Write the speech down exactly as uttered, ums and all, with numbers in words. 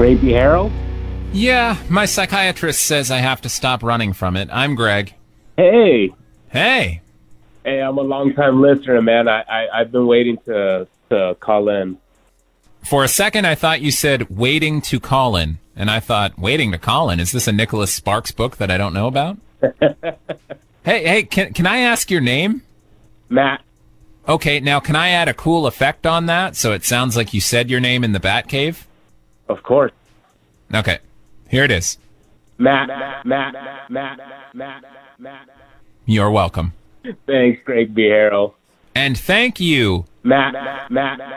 Greg B. Harrell? Yeah, my psychiatrist says I have to stop running from it. I'm Greg. Hey. Hey. Hey, I'm a long-time listener, man. I, I, I've been waiting to, to call in. For a second, I thought you said waiting to call in. And I thought, waiting to call in? Is this a Nicholas Sparks book that I don't know about? hey, hey, can, can I ask your name? Matt. Okay, now can I add a cool effect on that so it sounds like you said your name in the Batcave? Of course. Okay, here it is. Matt, Matt, Matt, Matt, Matt, Matt, Matt. You're welcome. Thanks, Greg B. Harrell. And thank you, Matt, Matt, Matt, Matt.